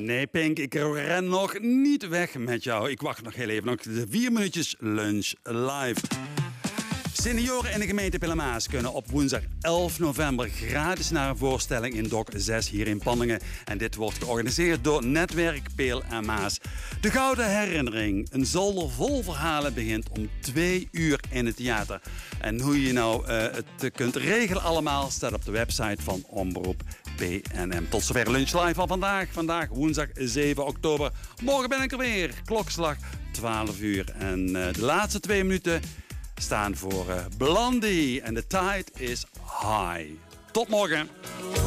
Nee, Pink, ik ren nog niet weg met jou. Ik wacht nog heel even, nog de 4 minuutjes lunch live. Senioren in de gemeente Pellemaas kunnen op woensdag 11 november gratis naar een voorstelling in Dok 6 hier in Panningen. En dit wordt georganiseerd door Netwerk Peel en Maas. De Gouden Herinnering, een zolder vol verhalen, begint om 2 uur in het theater. En hoe je nou het kunt regelen allemaal staat op de website van Omroep PNM. Tot zover Lunch Live van vandaag. Vandaag woensdag 7 oktober. Morgen ben ik er weer. Klokslag 12 uur. En de laatste 2 minuten staan voor Blondie. En de tide is high. Tot morgen.